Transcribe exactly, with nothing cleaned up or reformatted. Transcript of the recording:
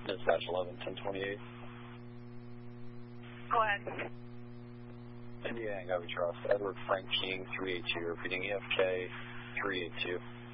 Dispatch eleven ten twenty-eight. Go ahead. India Tango, we trust. Edward Frank King three eight two, repeating E F K three eight two.